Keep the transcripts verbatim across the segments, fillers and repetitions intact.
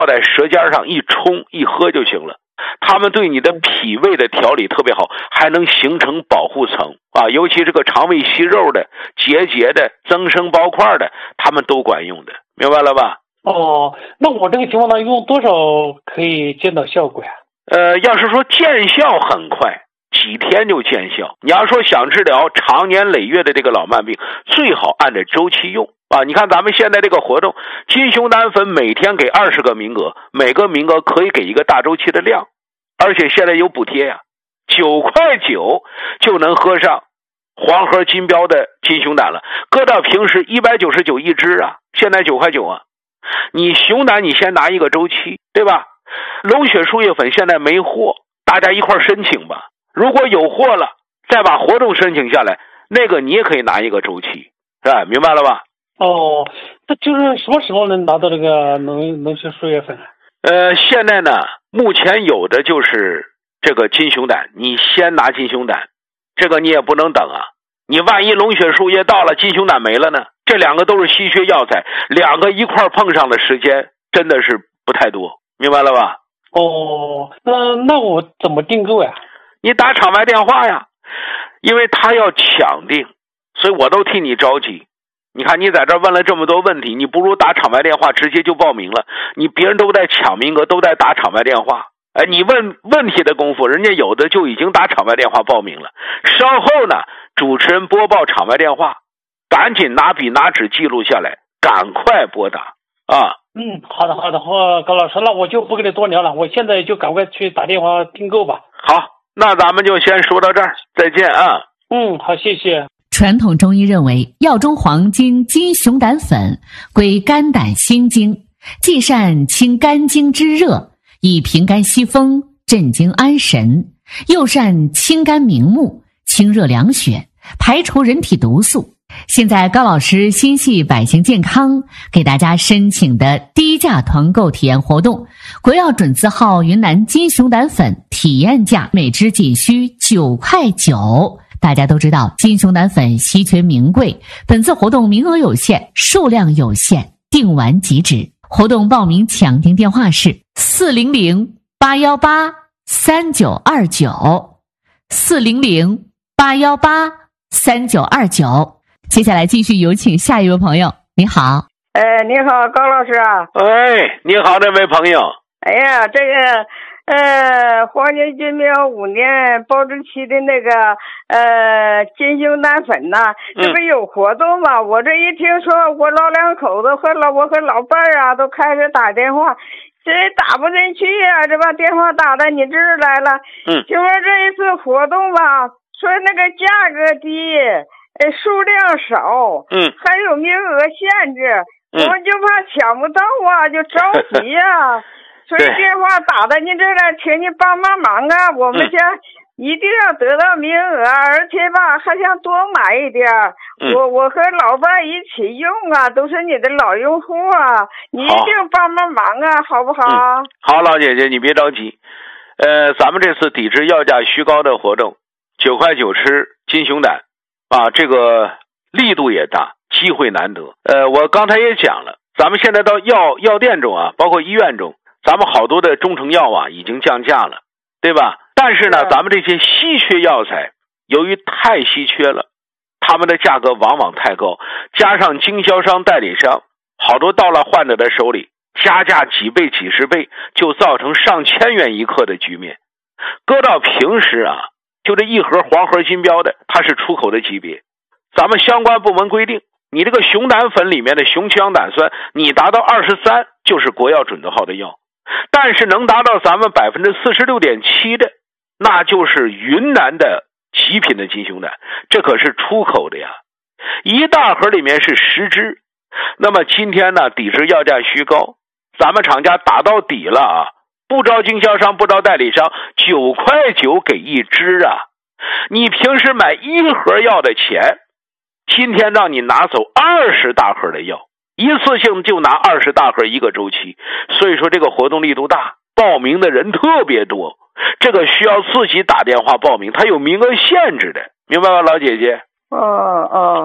在舌尖上一冲一喝就行了。它们对你的脾胃的调理特别好，还能形成保护层啊，尤其这个肠胃息肉的、结节的、增生包块的，它们都管用的，明白了吧？ 哦，那我这个情况呢，用多少可以见到效果呀？ 呃，要是说见效很快，几天就见效。你要说想治疗长年累月的这个老慢病，最好按着周期用啊。你看咱们现在这个活动，金熊胆粉每天给二十个名额，每个名额可以给一个大周期的量，而且现在有补贴呀，九块九就能喝上黄河金标的金熊胆了。搁到平时一百九十九一支啊，现在九块九啊。你熊胆你先拿一个周期，对吧？龙血输液粉现在没货，大家一块申请吧。如果有货了，再把活动申请下来，那个你也可以拿一个周期，是吧？明白了吧？ 哦，那就是什么时候能拿到这个龙龙血输液粉啊？ 呃，现在呢，目前有的就是这个金熊胆，你先拿金熊胆，这个你也不能等啊。你万一龙血输液到了，金熊胆没了呢？这两个都是稀缺药材，两个一块碰上的时间真的是不太多，明白了吧？ 哦，那那我怎么订购呀？ 你打场外电话呀，因为他要抢订，所以我都替你着急。你看你在这问了这么多问题，你不如打场外电话直接就报名了。你别人都在抢名额，都在打场外电话，哎，你问问题的功夫，人家有的就已经打场外电话报名了。稍后呢，主持人播报场外电话，赶紧拿笔拿纸记录下来，赶快拨打啊。 嗯，好的好的，我高老师，那我就不跟你多聊了，我现在就赶快去打电话订购吧。 好，那咱们就先说到这儿，再见啊。 嗯，好，谢谢。 传统中医认为，药中黄金金熊胆粉归肝胆心经，既善清肝经之热，以平肝息风，镇惊安神，又善清肝明目，清热凉血，排除人体毒素。现在高老师心系百姓健康，给大家申请的低价团购体验活动，国药准字号云南金熊胆粉体验价每支仅需九块九。大家都知道金熊胆粉稀缺名贵，本次活动名额有限，数量有限，订完即止。活动报名抢订电话是四零零八一八三九二九，四零零八一八三九二九。接下来继续有请下一位朋友。你好。 哎，你好，高老师啊。 哎，你好，这位朋友。 哎呀，这个呃，黄金金标五年保质期的那个呃金熊胆粉呐，这不有活动吗？嗯、我这一听说，我老两口子和老我和老伴儿啊，都开始打电话，这打不进去呀、啊，这把电话打到你这儿来了。 嗯， 就说这一次活动吧，说那个价格低。呃，数量少， 嗯， 还有名额限制， 嗯、 我们就怕抢不到啊，就着急呀、啊。所以电话打到您这儿来，请你帮帮忙啊！我们家一定要得到名额，而且吧，还想多买一点。 嗯、 我我和老伴一起用啊，都是你的老用户啊，你一定帮帮忙啊，好不好、 嗯？好，老姐姐，你别着急。呃，咱们这次抵制药价虚高的活动，九块九吃金熊胆。啊，这个力度也大，机会难得。呃，我刚才也讲了，咱们现在到药药店中啊，包括医院中，咱们好多的中成药啊已经降价了，对吧？但是呢，咱们这些稀缺药材，由于太稀缺了，他们的价格往往太高，加上经销商、代理商，好多到了患者的手里，加价几倍、几十倍，就造成上千元一克的局面。搁到平时啊。就这一盒黄河金标的，它是出口的级别，咱们相关部门规定，你这个熊胆粉里面的熊腔胆酸，你达到二十三就是国药准字号的药，但是能达到咱们百分之四十六点七的，那就是云南的极品的金熊胆，这可是出口的呀。一大盒里面是十支，那么今天呢，抵制药价虚高，咱们厂家打到底了啊。不招经销商，不招代理商，九块九给一支啊！你平时买一盒药的钱，今天让你拿走二十大盒的药，一次性就拿二十大盒一个周期。所以说这个活动力度大，报名的人特别多，这个需要自己打电话报名，它有名额限制的，明白吗，老姐姐？ 哦哦，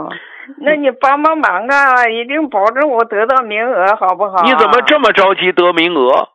那你帮帮忙啊，一定保证我得到名额，好不好？ 你怎么这么着急得名额？